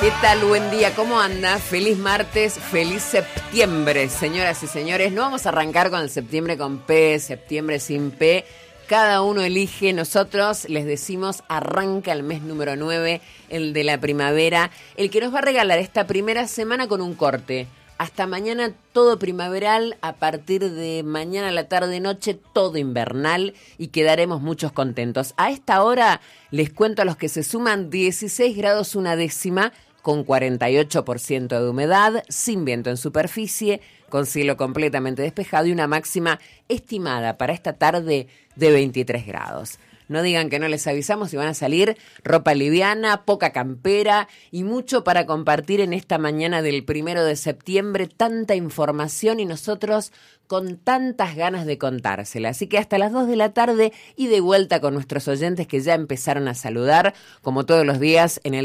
¿Qué tal? Buen día, ¿cómo anda? Feliz martes, feliz septiembre, señoras y señores. No vamos a arrancar con el septiembre con P, septiembre sin P. Cada uno elige, nosotros les decimos, arranca el mes número 9, el de la primavera, el que nos va a regalar esta primera semana con un corte. Hasta mañana todo primaveral, a partir de mañana a la tarde-noche todo invernal y quedaremos muchos contentos. A esta hora les cuento a los que se suman 16 grados una décima, con 48% de humedad, sin viento en superficie, con cielo completamente despejado y una máxima estimada para esta tarde de 23 grados. No digan que no les avisamos si van a salir, ropa liviana, poca campera y mucho para compartir en esta mañana del 1 de septiembre, tanta información y nosotros con tantas ganas de contársela. Así que hasta las 2 de la tarde y de vuelta con nuestros oyentes que ya empezaron a saludar, como todos los días, en el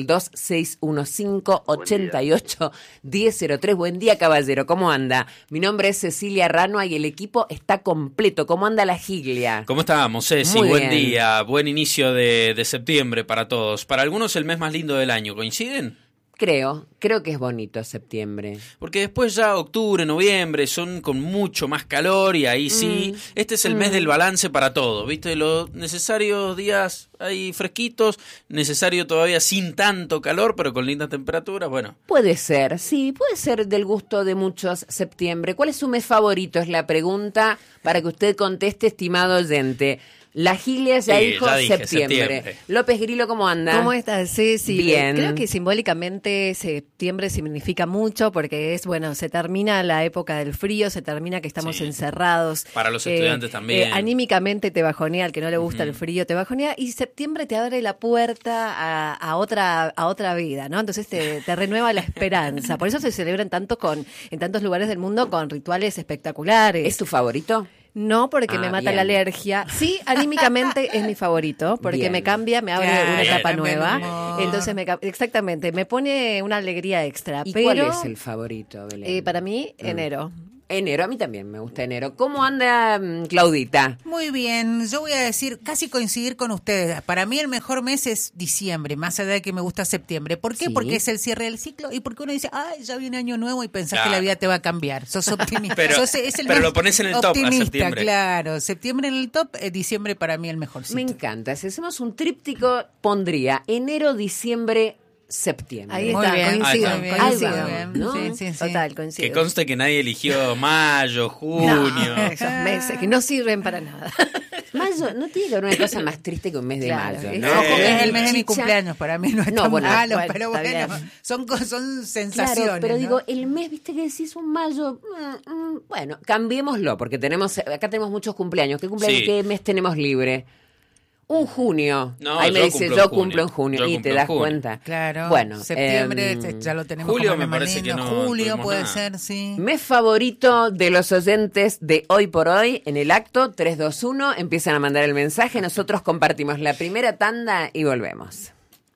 2615-88-1003. Buen día, caballero, ¿cómo anda? Mi nombre es Cecilia Ranua y el equipo está completo. ¿Cómo anda la Giglia? ¿Cómo estamos, Ceci? Muy Buen bien. día, buen inicio de septiembre para todos. Para algunos el mes más lindo del año, ¿coinciden? Creo que es bonito septiembre. Porque después ya octubre, noviembre son con mucho más calor y ahí sí. Este es el mes del balance para todo, ¿viste? Los necesarios días ahí fresquitos, necesario todavía sin tanto calor, pero con lindas temperaturas, bueno. Puede ser, sí, puede ser del gusto de muchos septiembre. ¿Cuál es su mes favorito? Es la pregunta para que usted conteste, estimado oyente. La Gilia ya dijo ya dije, septiembre. López Grillo, ¿cómo anda? ¿Cómo estás, Ceci? Bien. Creo que simbólicamente septiembre significa mucho porque es, bueno, se termina la época del frío, se termina que estamos encerrados. Para los estudiantes también. Anímicamente te bajonea, al que no le gusta el frío te bajonea, y septiembre te abre la puerta a otra vida, ¿no? Entonces te renueva la esperanza. Por eso se celebran tanto en tantos lugares del mundo con rituales espectaculares. ¿Es tu favorito? No, porque me mata bien. la alergia. Sí, anímicamente es mi favorito, porque Bien. me cambia, me abre una etapa nueva. humor. Entonces, exactamente, me pone una alegría extra. ¿Y pero cuál es el favorito, Belén? para mí, enero. Enero, a mí también me gusta enero. ¿Cómo anda Claudita? Muy bien, yo voy a decir, casi coincidir con ustedes. Para mí el mejor mes es diciembre, más allá de que me gusta septiembre. ¿Por qué? Sí. Porque es el cierre del ciclo y porque uno dice, ay, ya viene año nuevo y pensás Claro. que la vida te va a cambiar. Sos optimista. Pero- Es el pero más lo pones en el top a optimista, septiembre. claro. Septiembre en el top, diciembre para mí el mejorcito. Me encanta. Si hacemos un tríptico, pondría enero, diciembre, septiembre. Ahí Muy está, bien, coincido, muy bien, coincido. muy bien. ¿no? Sí. Total, Que coincido. conste que nadie eligió mayo, junio. Esos meses que no sirven para nada. Mayo, no tiene que haber una cosa más triste que un mes de Claro, mayo, es- ¿no? Ojo, que es el mes de mi Chicha. cumpleaños, para mí no es No, tan bueno, malo, bueno, pero está bueno, bien. son sensaciones. Claro, pero ¿no? digo, el mes, viste que decís un mayo, bueno, cambiémoslo, porque acá tenemos muchos cumpleaños. ¿Qué cumpleaños, Sí. qué mes tenemos libre? Un junio. No, Ahí me yo dice, cumplo yo en junio. cumplo en junio. Yo Y cumplo te en das junio. cuenta. Claro, Bueno, septiembre ya lo tenemos julio como me mes más parece que lindo. no Julio tuvimos puede nada. ser, sí. Mes favorito de los oyentes de Hoy por Hoy en el acto 321. Empiezan a mandar el mensaje. Nosotros compartimos la primera tanda y volvemos.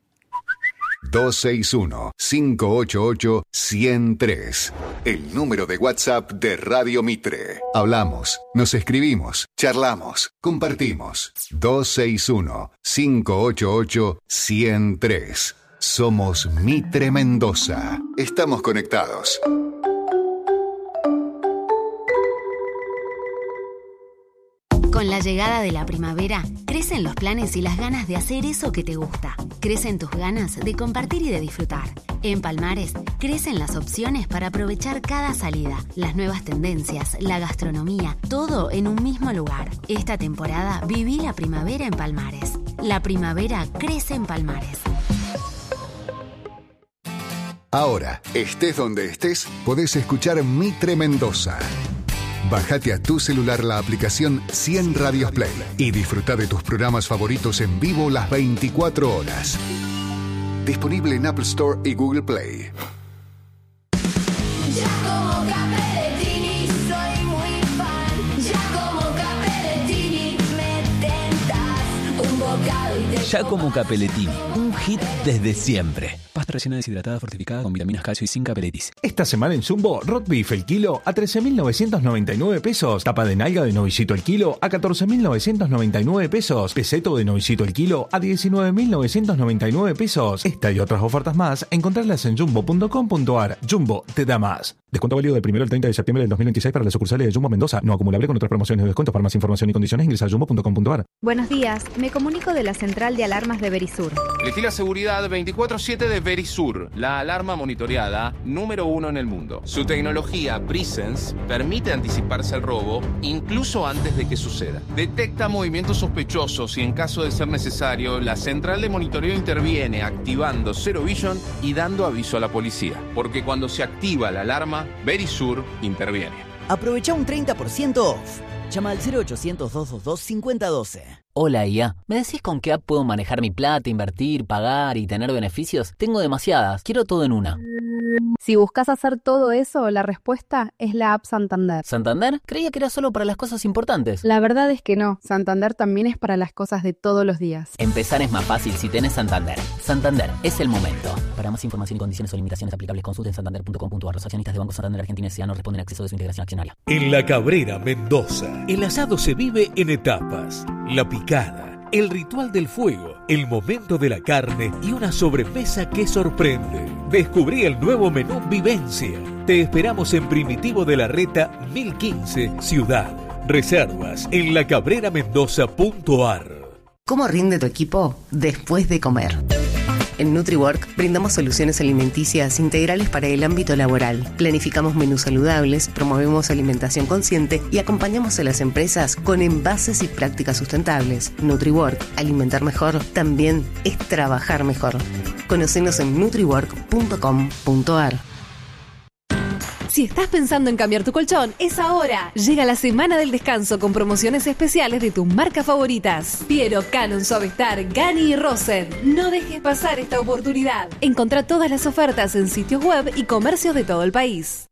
261-588-103. El número de WhatsApp de Radio Mitre. Hablamos, nos escribimos, charlamos, compartimos. 261-588-103. Somos Mitre Mendoza. Estamos conectados. Con la llegada de la primavera, crecen los planes y las ganas de hacer eso que te gusta. Crecen tus ganas de compartir y de disfrutar. En Palmares, crecen las opciones para aprovechar cada salida, las nuevas tendencias, la gastronomía, todo en un mismo lugar. Esta temporada viví la primavera en Palmares. La primavera crece en Palmares. Ahora, estés donde estés, podés escuchar Mitre Mendoza. Bájate a tu celular la aplicación 100 Radios Play y disfruta de tus programas favoritos en vivo las 24 horas. Disponible en Apple Store y Google Play. Ya como Capellettini soy muy fan. Ya como Capellettini me tentas un bocado y te Giacomo Capellettini, un hit desde siempre. Pastor Pasta rellena deshidratada fortificada con vitaminas, calcio y zinc, aperitis. Esta semana en Jumbo, roast beef el kilo a 13.999 pesos. Tapa de nalga de novicito el kilo a 14.999 pesos. Peseto de novicito el kilo a 19.999 pesos. Esta y otras ofertas más, encontrarlas en jumbo.com.ar. Jumbo te da más. Descuento válido del 1 al 30 de septiembre del 2026 para las sucursales de Jumbo Mendoza. No acumulable con otras promociones de descuento. Para más información y condiciones ingresa a jumbo.com.ar. Buenos días, me comunico de la central de alarmas de Verisur. Elegí la seguridad 24/7 de Verisur, la alarma monitoreada número 1 en el mundo. Su tecnología Presence permite anticiparse al robo incluso antes de que suceda. Detecta movimientos sospechosos y en caso de ser necesario, la central de monitoreo interviene activando Zero Vision y dando aviso a la policía. Porque cuando se activa la alarma, Verisur interviene. Aprovecha un 30% off. Llama al 0800-222-5012. Hola IA, ¿me decís con qué app puedo manejar mi plata, invertir, pagar y tener beneficios? Tengo demasiadas, quiero todo en una. Si buscas hacer todo eso, la respuesta es la app Santander. ¿Santander? Creía que era solo para las cosas importantes. La verdad es que no, Santander también es para las cosas de todos los días. Empezar es más fácil si tenés Santander. Santander, es el momento. Para más información y condiciones o limitaciones aplicables, consulten santander.com.ar. Los accionistas de Banco Santander Argentina S.A. no responden a acceso de su integración accionaria. En La Cabrera, Mendoza, el asado se vive en etapas. La picada, el ritual del fuego, el momento de la carne y una sobremesa que sorprende. Descubrí el nuevo menú Vivencia. Te esperamos en Primitivo de la Reta 1015, Ciudad. Reservas en lacabreramendoza.ar. ¿Cómo rinde tu equipo después de comer? En NutriWork brindamos soluciones alimenticias integrales para el ámbito laboral. Planificamos menús saludables, promovemos alimentación consciente y acompañamos a las empresas con envases y prácticas sustentables. NutriWork, alimentar mejor, también es trabajar mejor. Conocenos en nutriwork.com.ar. Si estás pensando en cambiar tu colchón, es ahora. Llega la semana del descanso con promociones especiales de tus marcas favoritas. Piero, Canon, Suavestar, Gani y Rosen. No dejes pasar esta oportunidad. Encontrá todas las ofertas en sitios web y comercios de todo el país.